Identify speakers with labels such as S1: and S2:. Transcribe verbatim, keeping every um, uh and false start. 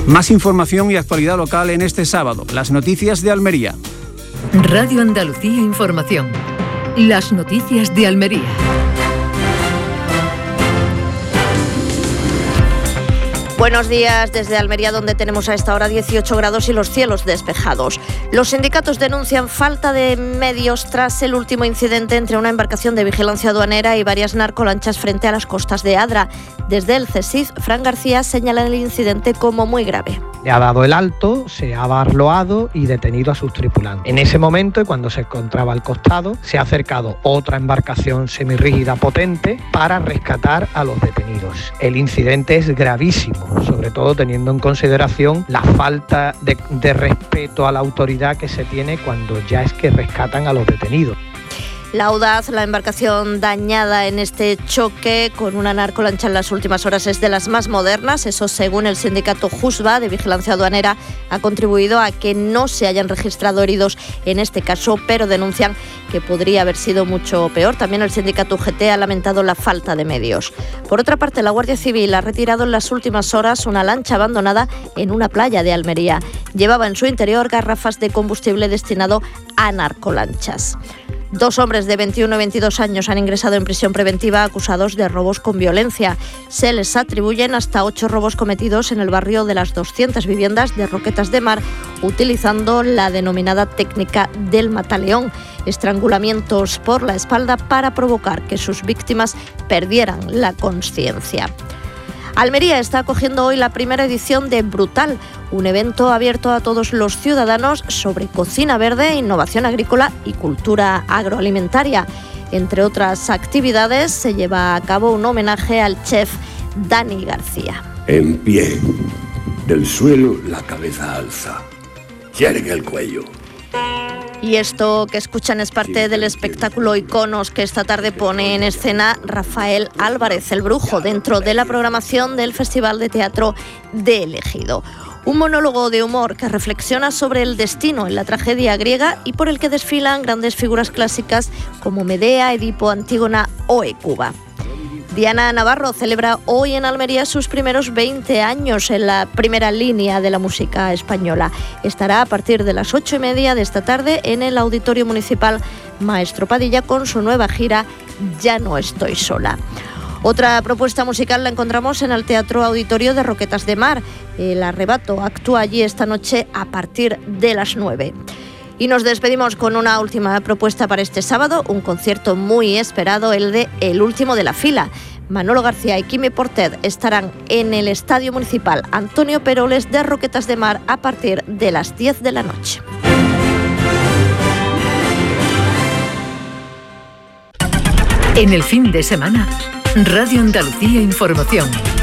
S1: Más información y actualidad local en este sábado. Las noticias de Almería.
S2: Radio Andalucía Información. Las noticias de Almería.
S3: Buenos días desde Almería, donde tenemos a esta hora dieciocho grados y los cielos despejados. Los sindicatos denuncian falta de medios tras el último incidente entre una embarcación de vigilancia aduanera y varias narcolanchas frente a las costas de Adra. Desde el CESIF, Fran García señala el incidente como muy grave.
S4: Le ha dado el alto, se ha barloado y detenido a sus tripulantes. En ese momento, y cuando se encontraba al costado, se ha acercado otra embarcación semirrígida potente para rescatar a los detenidos. El incidente es gravísimo, sobre todo teniendo en consideración la falta de, de respeto a la autoridad que se tiene cuando ya es que rescatan a los detenidos.
S3: La Audaz, la embarcación dañada en este choque con una narcolancha en las últimas horas, es de las más modernas. Eso, según el sindicato Jusba de Vigilancia Aduanera, ha contribuido a que no se hayan registrado heridos en este caso, pero denuncian que podría haber sido mucho peor. También el sindicato U G T ha lamentado la falta de medios. Por otra parte, la Guardia Civil ha retirado en las últimas horas una lancha abandonada en una playa de Almería. Llevaba en su interior garrafas de combustible destinado a narcolanchas. Dos hombres de veintiuno y veintidós años han ingresado en prisión preventiva acusados de robos con violencia. Se les atribuyen hasta ocho robos cometidos en el barrio de las doscientas viviendas de Roquetas de Mar, utilizando la denominada técnica del mataleón, estrangulamientos por la espalda para provocar que sus víctimas perdieran la conciencia. Almería está acogiendo hoy la primera edición de Brutal, un evento abierto a todos los ciudadanos sobre cocina verde, innovación agrícola y cultura agroalimentaria. Entre otras actividades, se lleva a cabo un homenaje al chef Dani García.
S5: En pie, del suelo la cabeza alza, yergue el cuello.
S3: Y esto que escuchan es parte del espectáculo Iconos que esta tarde pone en escena Rafael Álvarez, el Brujo, dentro de la programación del Festival de Teatro de El Ejido. Un monólogo de humor que reflexiona sobre el destino en la tragedia griega y por el que desfilan grandes figuras clásicas como Medea, Edipo, Antígona o Hécuba. Diana Navarro celebra hoy en Almería sus primeros veinte años en la primera línea de la música española. Estará a partir de las ocho y media de esta tarde en el Auditorio Municipal Maestro Padilla con su nueva gira Ya no estoy sola. Otra propuesta musical la encontramos en el Teatro Auditorio de Roquetas de Mar. El Arrebato actúa allí esta noche a partir de las nueve. Y nos despedimos con una última propuesta para este sábado, un concierto muy esperado, el de El último de la fila. Manolo García y Quimi Portet estarán en el Estadio Municipal Antonio Peroles de Roquetas de Mar a partir de las diez de la noche.
S2: En el fin de semana, Radio Andalucía Información.